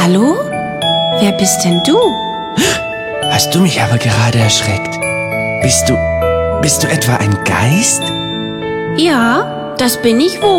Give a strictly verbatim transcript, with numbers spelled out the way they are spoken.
Hallo? Wer bist denn du? Hast du mich aber gerade erschreckt? Bist du... bist du etwa ein Geist? Ja, das bin ich wohl.